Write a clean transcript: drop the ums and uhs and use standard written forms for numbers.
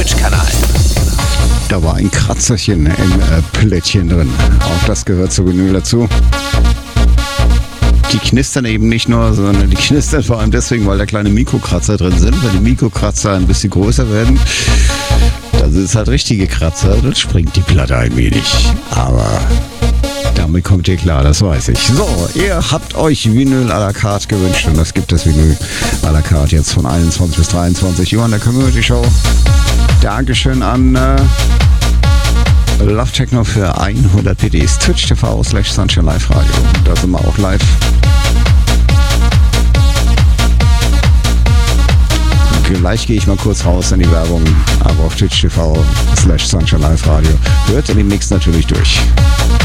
Twitch-Kanal. Da war ein Kratzerchen im Plättchen drin. Auch das gehört zu Vinyl dazu. Die knistern eben nicht nur, sondern die knistern vor allem deswegen, weil da kleine Mikrokratzer drin sind. Wenn die Mikrokratzer ein bisschen größer werden, dann sind es halt richtige Kratzer. Dann springt die Platte ein wenig. Aber damit kommt ihr klar, das weiß ich. So, ihr habt euch Vinyl à la carte gewünscht und das gibt es Vinyl à la carte jetzt von 21 bis 23 Uhr an der Community Show. Dankeschön an Love Techno für 100 PDs. Twitch TV/Sunshine Live Radio. Da sind wir auch live. Gleich gehe ich mal kurz raus in die Werbung, aber auf Twitch TV/Sunshine Live Radio. Hört in dem Mix natürlich durch.